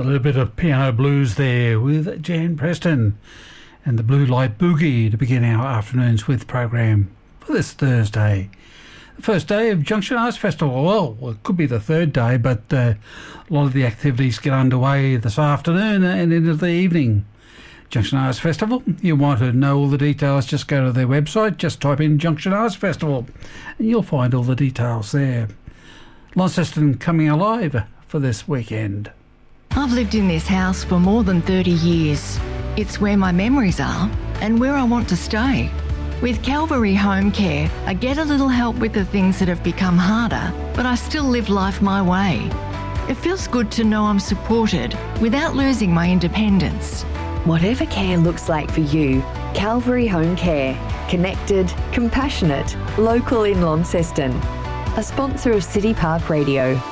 A little bit of piano blues there with Jan Preston and the Blue Light Boogie to begin our afternoons with program for this Thursday. The first day of Junction Arts Festival. Well, it could be the third day, but a lot of the activities get underway this afternoon and into the evening. Junction Arts Festival. You want to know all the details, just go to their website, just type in Junction Arts Festival and you'll find all the details there. Launceston coming alive for this weekend. I've lived in this house for more than 30 years. It's where my memories are and where I want to stay. With Calvary Home Care, I get a little help with the things that have become harder, but I still live life my way. It feels good to know I'm supported without losing my independence. Whatever care looks like for you, Calvary Home Care. Connected, compassionate, local in Launceston. A sponsor of City Park Radio.